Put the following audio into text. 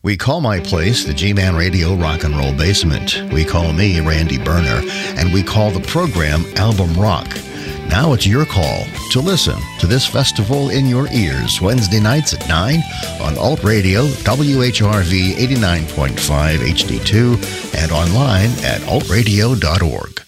We call my place the G-Man Radio Rock and Roll Basement. We call me Randy Berner, and we call the program Album Rock. Now it's your call to listen to this festival in your ears, Wednesday nights at 9 on Alt Radio, WHRV 89.5 HD2, and online at altradio.org.